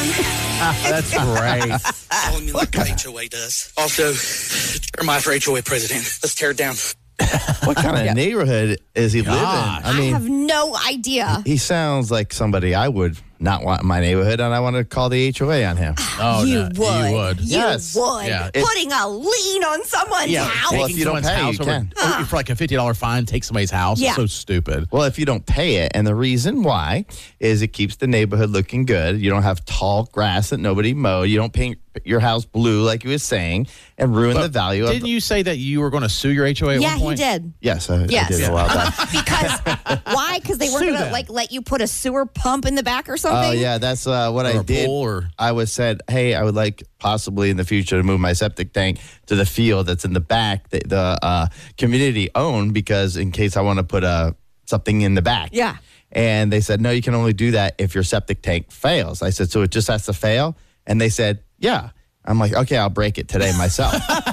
That's great. Follow me like what HOA does. Also, Jeremiah for HOA president. Let's tear it down. What kind of neighborhood is he living in? I have no idea. He sounds like somebody I would not want in my neighborhood, and I want to call the HOA on him. Oh, You no, would. You would. You Yes. would. Yeah. Putting a lien on someone's house. Well, if Taking you don't someone's pay, house you can. for like a $50 fine, take somebody's house. Yeah. It's so stupid. Well, if you don't pay it, and the reason why is it keeps the neighborhood looking good. You don't have tall grass that nobody mowed. You don't paint your house blue like you was saying and ruin the value of Didn't you say that you were going to sue your HOA at Yeah, one he point? did. Yes, I did a while back. Because why? Because they weren't Sue going to them. let you put a sewer pump in the back or something. Oh, yeah, that's what Or I a did. pool or- I was said, hey, I would like possibly in the future to move my septic tank to the field that's in the back that the community owned because in case I want to put something in the back. Yeah. And they said, no, you can only do that if your septic tank fails. I said, so it just has to fail? And they said, yeah. I'm like, okay, I'll break it today myself.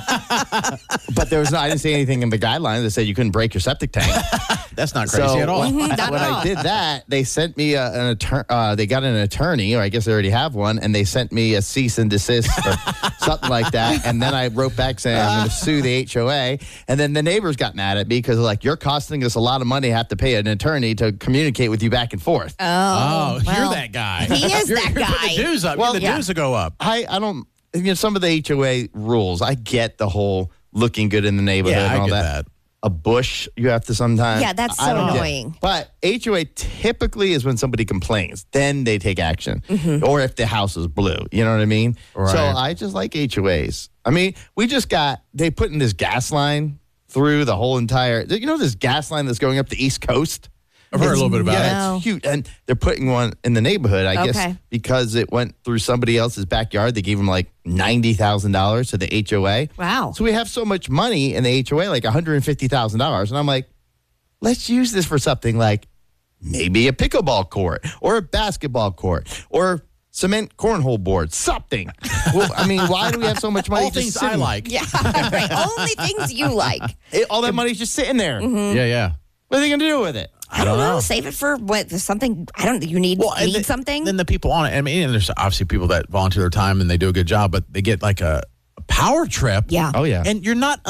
But I didn't see anything in the guidelines that said you couldn't break your septic tank. That's not crazy at all. When Not at all. I did that, they sent me an attorney. They got an attorney, or I guess they already have one, and they sent me a cease and desist or something like that. And then I wrote back saying I'm going to sue the HOA. And then the neighbors got mad at me because like you're costing us a lot of money. Have to pay an attorney to communicate with you back and forth. Oh, well, you're that guy. he is You're that putting guy. the dues up. Well, the dues will go up. I don't. Some of the HOA rules. I get the whole looking good in the neighborhood Yeah, I and all get that. that. A bush you have to sometimes. Yeah, that's I so don't get it. annoying. But HOA typically is when somebody complains. Then they take action. Mm-hmm. Or if the house is blue. You know what I mean? Right. So I just like HOAs. I mean, they put in this gas line through the whole entire, this gas line that's going up the East Coast? I've heard a little bit about it. No. It's huge. And they're putting one in the neighborhood, I guess, Okay. because it went through somebody else's backyard. They gave them like $90,000 to the HOA. Wow. So we have so much money in the HOA, like $150,000. And I'm like, let's use this for something like maybe a pickleball court or a basketball court or cement cornhole board, something. Well, I mean, why do we have so much money? All just things I sitting- like. Yeah, right. Only things you like. All that money's just sitting there. Mm-hmm. Yeah. What are they going to do with it? I don't know. Save it for what? Something. I don't. You need and need something. Then the people on it. I mean, and there's obviously people that volunteer their time and they do a good job, but they get like a power trip. Yeah. Oh, yeah. And you're not,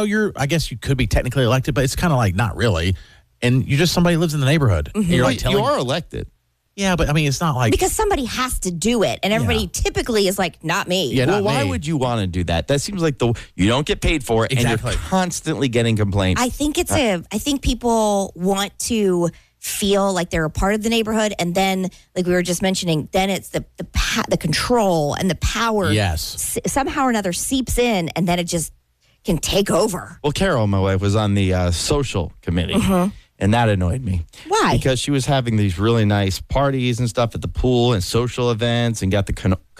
I guess you could be technically elected, but it's kind of like not really. And you're just somebody who lives in the neighborhood. And you're like you are elected. Yeah, but I mean, it's not like. Because somebody has to do it, and everybody Yeah. typically is like, not me. Yeah, Well, not why me. would you want to do that? That seems like you don't get paid for it, Exactly. and you're constantly getting complaints. I think I think people want to feel like they're a part of the neighborhood, and then, like we were just mentioning, then it's the control and the power. Yes. Somehow or another seeps in, and then it just can take over. Well, Carol, my wife, was on the social committee, and that annoyed me. Why? Because she was having these really nice parties and stuff at the pool and social events and got the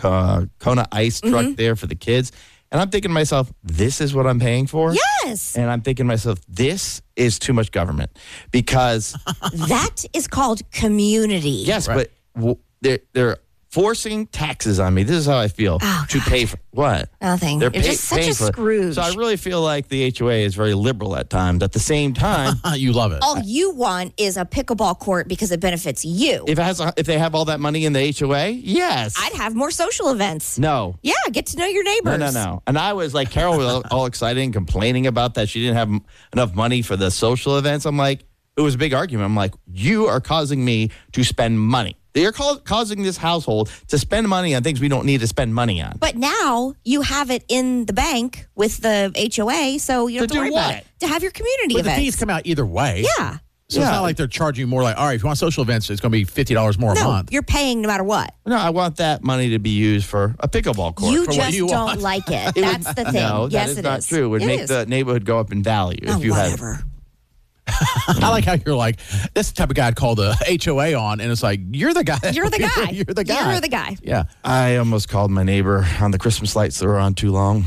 Kona ice truck there for the kids. And I'm thinking to myself, this is what I'm paying for? Yes. And I'm thinking to myself, this is too much government. Because, That is called community. yes, but they're forcing taxes on me. This is how I feel to pay for what? Nothing. They're You're just such paying a for it. Scrooge. So I really feel like the HOA is very liberal at times. At the same time, You love it. All you want is a pickleball court because it benefits you. if they have all that money in the HOA, yes. I'd have more social events. No. Yeah, get to know your neighbors. No. And I was like, Carol was all excited and complaining about that. She didn't have enough money for the social events. I'm like, it was a big argument. I'm like, you are causing me to spend money. You're causing this household to spend money on things we don't need to spend money on. But now you have it in the bank with the HOA, so you don't have To to worry do about what? it. To have your community But the events. fees come out either way. Yeah. So it's not like they're charging you more like, all right, if you want social events, it's going to be $50 more a No, month. you're paying no matter what. No, I want that money to be used for a pickleball court. You for what just you don't want. like it. That's the thing. No, yes, that is it not is. true. It would It make is. the neighborhood go up in value Oh, if you had. whatever. I like how you're like, that's the type of guy I'd call the HOA on, and it's like, you're the guy. You're the guy. You're the guy. You're the guy. Yeah. I almost called my neighbor on the Christmas lights that were on too long.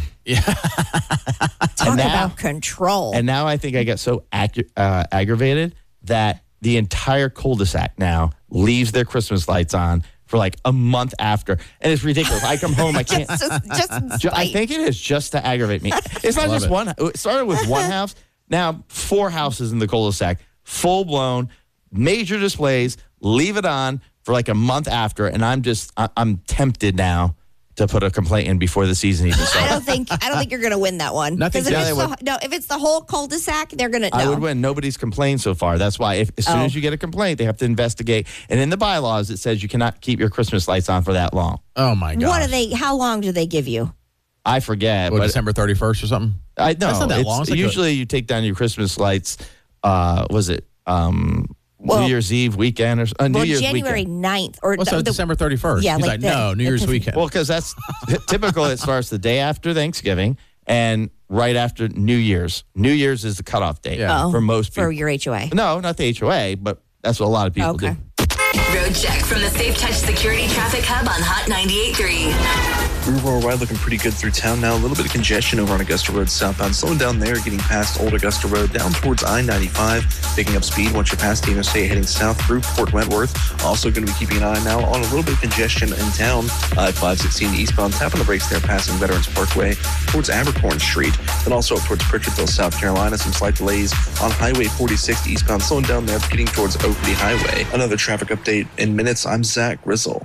Talk now- about control. And now I think I get so aggravated that the entire cul-de-sac now leaves their Christmas lights on for like a month after. And it's ridiculous. I come home, I can't. just I spite. think it is just to aggravate me. It's not just one. It started with one house. Now 4 houses in the cul-de-sac, full-blown, major displays, leave it on, for like a month after, and I'm tempted now to put a complaint in before the season even starts. I don't think you're going to win that one. Nothing. If it's the whole cul-de-sac, they're going to. I would win. Nobody's complained so far. That's why as soon as you get a complaint, they have to investigate. And in the bylaws, it says you cannot keep your Christmas lights on for that long. Oh my God. How long do they give you? I forget. What, but December 31st or something? I know. That's not that long. It's like usually you take down your Christmas lights, New Year's Eve weekend or New Year's January weekend. 9th. Or December 31st. Yeah, He's like no, New Year's weekend. Well, because that's typical. It starts the day after Thanksgiving and right after New Year's. New Year's is the cutoff date for most people. For your HOA. No, not the HOA, but that's what a lot of people do. Road check from the Safe Touch Security Traffic Hub on Hot 98.3. Groove Worldwide looking pretty good through town now. A little bit of congestion over on Augusta Road southbound. Slowing down there, getting past Old Augusta Road down towards I-95. Picking up speed once you're past the interstate heading south through Port Wentworth. Also going to be keeping an eye now on a little bit of congestion in town. I-516 eastbound, tapping the brakes there, passing Veterans Parkway towards Abercorn Street. Then also up towards Pritchardville, South Carolina. Some slight delays on Highway 46 eastbound. Slowing down there, getting towards Oakley Highway. Another traffic update in minutes. I'm Zach Grizzle.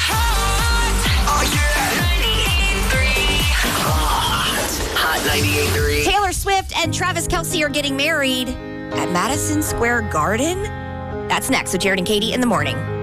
Hot 98.3. Taylor Swift and Travis Kelce are getting married at Madison Square Garden. That's next with Jared and Katie in the morning.